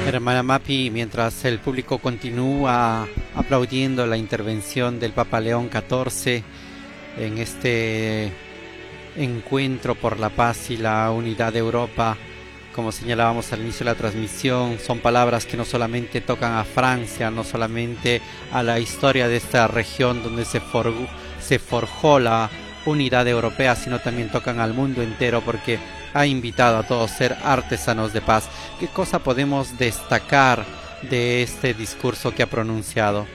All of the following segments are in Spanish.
Hermana Mapi, mientras el público continúa aplaudiendo la intervención del Papa León XIV en este encuentro por la paz y la unidad de Europa, como señalábamos al inicio de la transmisión, son palabras que no solamente tocan a Francia, no solamente a la historia de esta región donde se forjó la unidad europea, sino también tocan al mundo entero, porque ha invitado a todos a ser artesanos de paz. ¿Qué cosa podemos destacar de este discurso que ha pronunciado?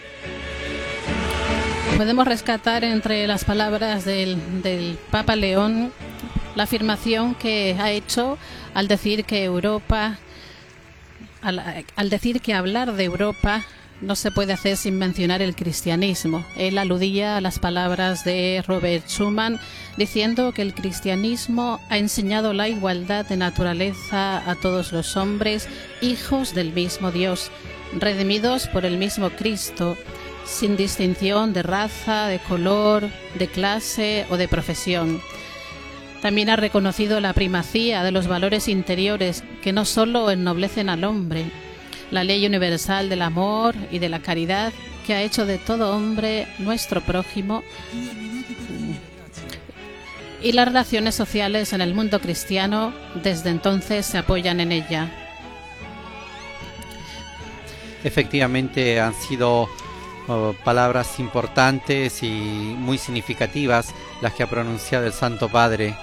Podemos rescatar entre las palabras del Papa León la afirmación que ha hecho al decir que Europa, al decir que hablar de Europa no se puede hacer sin mencionar el cristianismo. Él aludía a las palabras de Robert Schuman, diciendo que el cristianismo ha enseñado la igualdad de naturaleza a todos los hombres, hijos del mismo Dios, redimidos por el mismo Cristo, sin distinción de raza, de color, de clase o de profesión. También ha reconocido la primacía de los valores interiores que no solo ennoblecen al hombre, la ley universal del amor y de la caridad que ha hecho de todo hombre nuestro prójimo, y las relaciones sociales en el mundo cristiano desde entonces se apoyan en ella. Efectivamente han sido palabras importantes y muy significativas las que ha pronunciado el Santo Padre.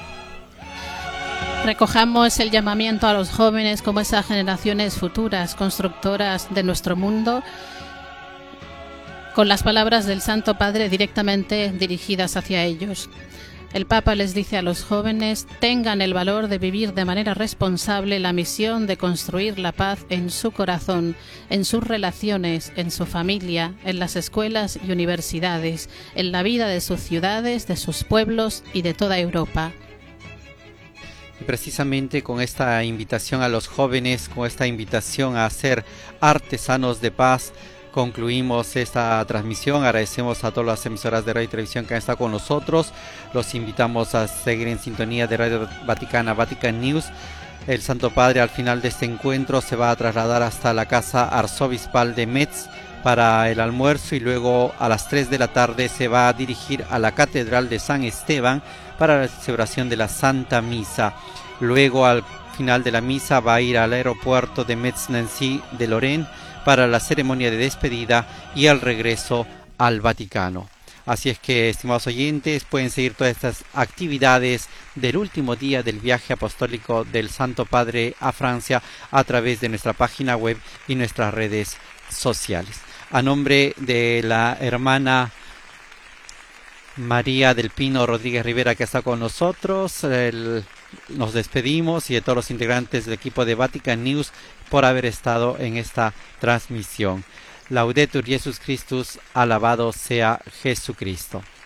Recojamos el llamamiento a los jóvenes como esas generaciones futuras, constructoras de nuestro mundo, con las palabras del Santo Padre directamente dirigidas hacia ellos. El Papa les dice a los jóvenes: tengan el valor de vivir de manera responsable la misión de construir la paz en su corazón, en sus relaciones, en su familia, en las escuelas y universidades, en la vida de sus ciudades, de sus pueblos y de toda Europa. Y precisamente con esta invitación a los jóvenes, con esta invitación a ser artesanos de paz, concluimos esta transmisión. Agradecemos a todas las emisoras de radio y televisión que han estado con nosotros. Los invitamos a seguir en sintonía de Radio Vaticana, Vatican News. El Santo Padre al final de este encuentro se va a trasladar hasta la casa arzobispal de Metz para el almuerzo, y luego a las 3 de la tarde se va a dirigir a la Catedral de San Esteban para la celebración de la Santa Misa. Luego, al final de la misa, va a ir al aeropuerto de Metz-Nancy de Lorraine para la ceremonia de despedida y al regreso al Vaticano. Así es que, estimados oyentes, pueden seguir todas estas actividades del último día del viaje apostólico del Santo Padre a Francia a través de nuestra página web y nuestras redes sociales. A nombre de la hermana María del Pino Rodríguez Rivera, que está con nosotros, nos despedimos, y de todos los integrantes del equipo de Vatican News por haber estado en esta transmisión. Laudetur Jesus Christus, alabado sea Jesucristo.